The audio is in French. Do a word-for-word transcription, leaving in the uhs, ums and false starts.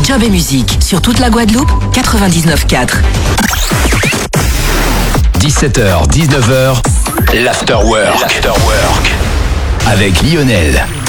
Job et musique sur toute la Guadeloupe, quatre-vingt-dix-neuf quatre. dix-sept heures, dix-neuf heures, l'Afterwork. L'Afterwork. Avec Lionel.